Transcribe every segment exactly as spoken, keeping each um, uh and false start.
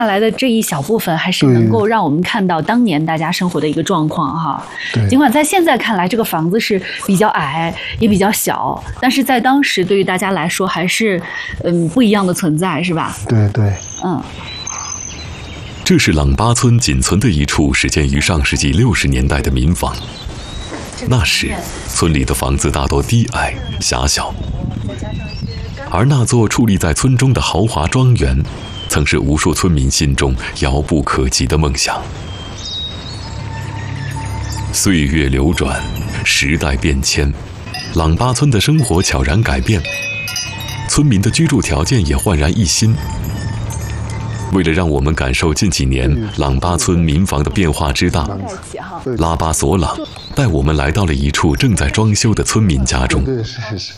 下来的这一小部分，还是能够让我们看到当年大家生活的一个状况哈。尽管在现在看来，这个房子是比较矮，也比较小，但是在当时对于大家来说，还是嗯不一样的存在，是吧？ 对对， 嗯。 这是朗巴村仅存的一处始建于上世纪六十年代的民房。那时，村里的房子大多低矮狭小，而那座矗立在村中的豪华庄园，曾是无数村民心中遥不可及的梦想。岁月流转，时代变迁，朗巴村的生活悄然改变，村民的居住条件也焕然一新。为了让我们感受近几年朗巴村民房的变化之大，拉巴索朗带我们来到了一处正在装修的村民家中。 对，是是是。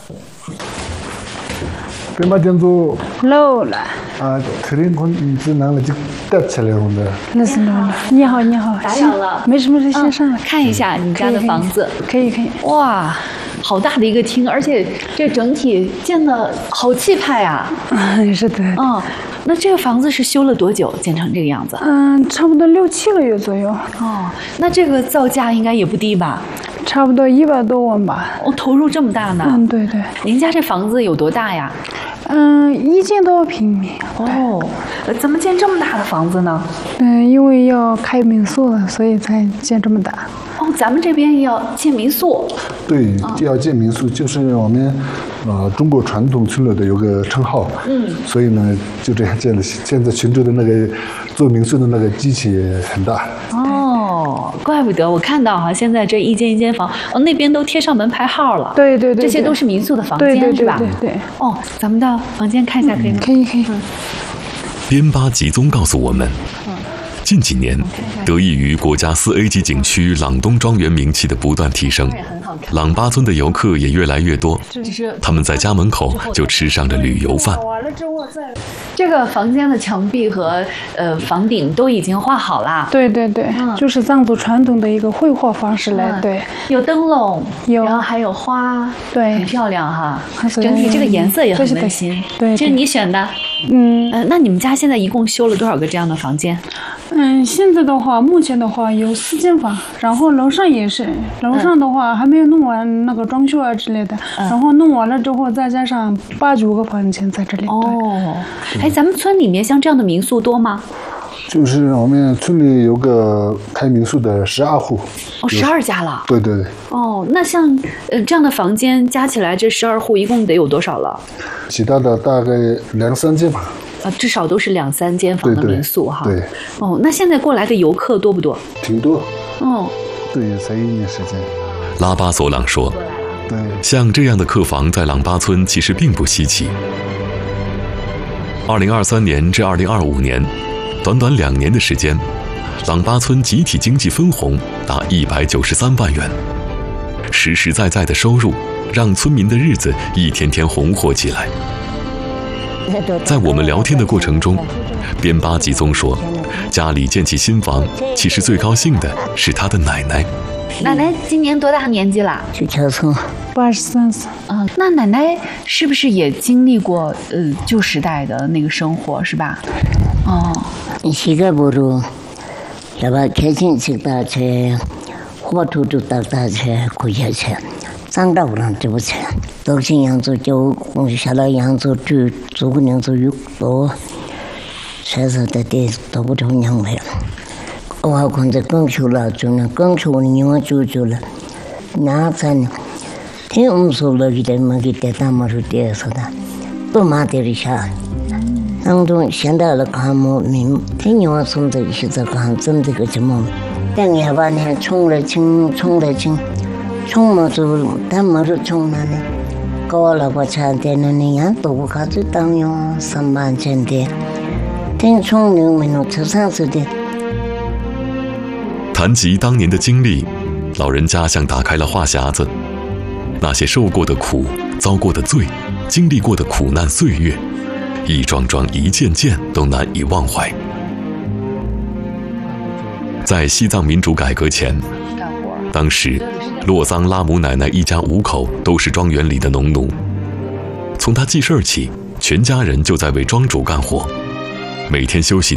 别把建筑漏了啊，特定空你只拿了就带起来了的。 那是漏了。你好，你好， 打扰了， 没什么事，先上来看一下你家的房子。 可以可以。 哇，好大的一个厅，而且这整体建的好气派啊！ 嗯，是的。 嗯。那这个房子是修了多久建成这个样子？ 嗯，差不多六七个月左右。 哦，那这个造价应该也不低吧？ 差不多一百多万吧。 哦，投入这么大呢？ 嗯，对对。 您家这房子有多大呀？ 嗯，一千多平米。 哦，怎么建这么大的房子呢？ 嗯，因为要开民宿了，所以才建这么大。 哦，咱们这边也要建民宿。 对，要建民宿就是我们，呃，中国传统村落的有个称号。嗯。所以呢，就这样建了。现在群众的那个做民宿的那个机器很大。 哦，怪不得我看到哈，现在这一间一间房，哦，那边都贴上门牌号了。 对对对。 这些都是民宿的房间， 对对对是吧？ 对对。 哦，咱们到房间看一下可以吗？ 可以可以。 嗯。 边巴吉宗告诉我们。近几年，得益于国家四 A 级景区朗东庄园名气的不断提升，朗巴村的游客也越来越多。他们在家门口就吃上了旅游饭。 这个房间的墙壁和呃房顶都已经画好了。 对对对，嗯、就是藏族传统的一个绘画方式来。嗯、对， 有灯笼， 有， 然后还有花， 对， 很漂亮哈。整体这个颜色也很温馨。 对， 这是你选的。 嗯， 呃，那你们家现在一共修了多少个这样的房间？ 嗯，现在的话，目前的话有四间房，然后楼上也是，楼上的话还没有弄完那个装修啊之类的，嗯、然后弄完了之后再加上八九个房间在这里。 哦，哎，咱们村里面像这样的民宿多吗？ 就是我们村里有个开民宿的十二户。 哦，十二家了。 对对对。 哦，那像呃这样的房间加起来，这十二户一共得有多少了？ 其他的大概两三间吧。 呃，至少都是两三间房的民宿哈。 对。 哦，那现在过来的游客多不多？ 挺多。 哦。 对，才一年时间。 拉巴索朗说：“ 对， 像这样的客房在朗巴村其实并不稀奇。二零二三年至二零二五年，短短两年的时间，朗巴村集体经济分红达一百九十三万元，实实在在的收入让村民的日子一天天红火起来。”在我们聊天的过程中，边巴吉宗说，家里建起新房，其实最高兴的是他的奶奶。 奶奶今年多大年纪了？ 八十三岁。 啊，那奶奶是不是也经历过呃旧时代的那个生活，是吧？哦。 시가 보러 나바 개진 식다 제 호투도 딱다 제 고야체 장다우랑 저부체 독신 양조 저 공시샤라 양조 주 조군 양조 육도 세서대 도부 정량해 와 건데更修了 주는更修는 영어 주주了 나산 태음솔로기 때문에 그때 담아를 때서다 또 마데리샤 당동 현대를 가모 민 태녀와 손도 있어 간 좀도 그지 뭐 땅에 반에 총을 칭 총을 칭 총모도 담마를 총나네 거라고 차한테는 양도 가지 땅요 삼만전대 땡총능민의 저상수대 谈及当年的经历，老人家像打开了话匣子，那些受过的苦、遭过的罪、经历过的苦难岁月，一桩桩一件件都难以忘怀。在西藏民主改革前，当时洛桑拉姆奶奶一家五口都是庄园里的农奴，从她记事儿起，全家人就在为庄主干活。 每天休息